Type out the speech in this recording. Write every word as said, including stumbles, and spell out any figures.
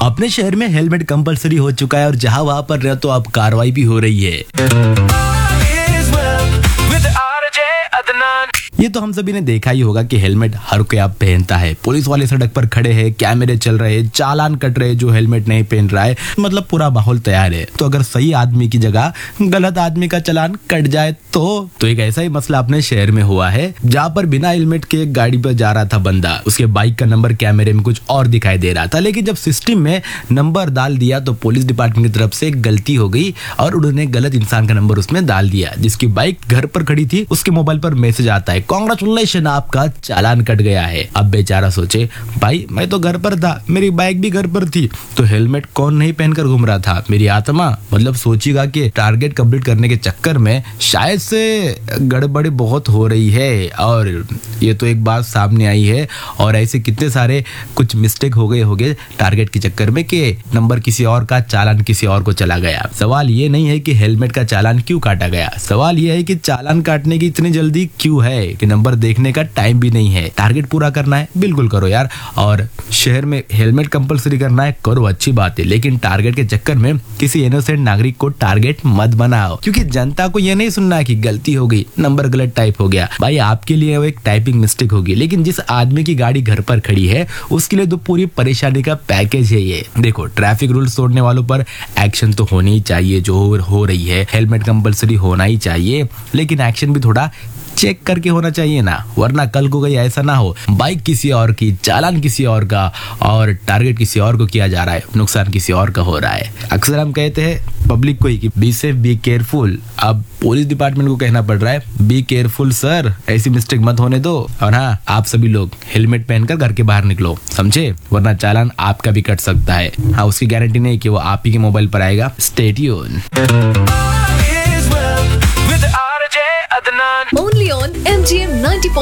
अपने शहर में हेलमेट कंपलसरी हो चुका है और जहां वहां पर रहो तो अब कार्रवाई भी हो रही है। ये तो हम सभी ने देखा ही होगा कि हेलमेट हर कोई आप पहनता है। पुलिस वाले सड़क पर खड़े हैं, कैमरे चल रहे हैं, चालान कट रहे हैं जो हेलमेट नहीं पहन रहा है, मतलब पूरा माहौल तैयार है। तो अगर सही आदमी की जगह गलत आदमी का चालान कट जाए तो तो एक ऐसा ही मसला अपने शहर में हुआ है, जहाँ पर बिना हेलमेट के गाड़ी पर जा रहा था बंदा। उसके बाइक का नंबर कैमरे में कुछ और दिखाई दे रहा था, लेकिन जब सिस्टम में नंबर डाल दिया तो पुलिस डिपार्टमेंट की तरफ से गलती हो गई और उन्होंने गलत इंसान का नंबर उसमें डाल दिया। जिसकी बाइक घर पर खड़ी थी उसके मोबाइल पर मैसेज आता है, कांग्रेचुलेशन, आपका चालान कट गया है। अब बेचारा सोचे, भाई मैं तो घर पर था, मेरी बाइक भी घर पर थी, तो हेलमेट कौन नहीं पहनकर घूम रहा था? मेरी आत्मा। मतलब सोचिएगा कि टारगेट कंप्लीट करने के चक्कर में शायद से गड़बड़ी बहुत हो रही है, और ये तो एक बात सामने आई है। और ऐसे कितने सारे कुछ मिस्टेक हो गए होंगे टारगेट के चक्कर में कि नंबर किसी और का, चालान किसी और को चला गया। सवाल ये नहीं है कि हेलमेट का चालान क्यों काटा गया, सवाल ये है कि चालान काटने की इतनी जल्दी क्यों है कि नंबर देखने का टाइम भी नहीं है। टारगेट पूरा करना है, बिल्कुल करो यार। और शहर में हेलमेट कंपलसरी करना है, करो, अच्छी बात है, लेकिन टारगेट के चक्कर में किसी इनोसेंट नागरिक को टारगेट मत बनाओ, क्योंकि जनता को यह नहीं सुनना है कि गलती हो गई, नंबर गलत टाइप हो गया। भाई आपके लिए वो एक टाइपिंग मिस्टेक होगी, लेकिन जिस आदमी की गाड़ी घर पर खड़ी है उसके लिए तो पूरी परेशानी का पैकेज है ये। देखो, ट्रैफिक रूल्स तोड़ने वालों पर एक्शन तो होनी ही चाहिए, जो हो रही है। हेलमेट कंपलसरी होना ही चाहिए, लेकिन एक्शन भी थोड़ा चेक करके होना चाहिए ना, वरना कल को कहीं ऐसा ना हो बाइक किसी और की, चालान किसी और का और टारगेट किसी और को किया जा रहा है, नुकसान किसी और का हो रहा है। अक्सर हम कहते हैं पब्लिक को ही कि बी सेफ, बी केयरफुल। अब पुलिस डिपार्टमेंट को कहना पड़ रहा है, बी केयरफुल सर, ऐसी मिस्टेक मत होने दो। और हाँ, आप सभी लोग हेलमेट पहनकर घर के बाहर निकलो, समझे, वरना चालान आपका भी कट सकता है। हाँ, उसकी गारंटी नहीं कि वो आप ही के मोबाइल पर आएगा। Stay tune.